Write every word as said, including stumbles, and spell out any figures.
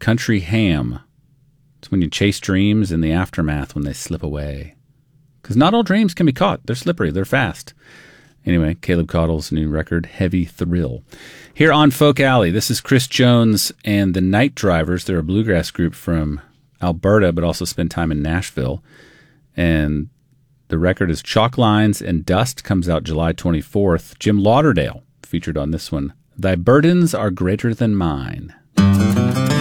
Country Ham. It's when you chase dreams in the aftermath when they slip away. Because not all dreams can be caught. They're slippery. They're fast. Anyway, Caleb Caudle's new record, Heavy Thrill. Here on Folk Alley, this is Chris Jones and the Night Drivers. They're a bluegrass group from Alberta, but also spend time in Nashville. And the record is Chalk Lines and Dust, comes out July twenty-fourth. Jim Lauderdale featured on this one. Thy burdens are greater than mine.